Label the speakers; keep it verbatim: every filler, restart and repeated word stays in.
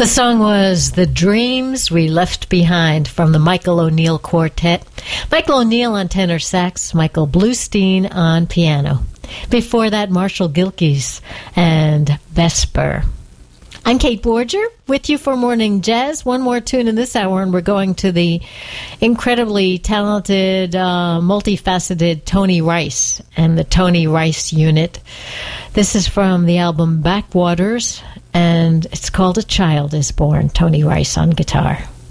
Speaker 1: The song was The Dreams We Left Behind from the Michael O'Neill Quartet. Michael O'Neill on tenor sax, Michael Bluestein on piano. Before that, Marshall Gilkey's and Vesper. I'm Kate Borger with you for Morning Jazz. One more tune in this hour, and we're going to the incredibly talented, uh, multifaceted Tony Rice and the Tony Rice Unit. This is from the album Backwaters, and it's called A Child is Born. Tony Rice on guitar.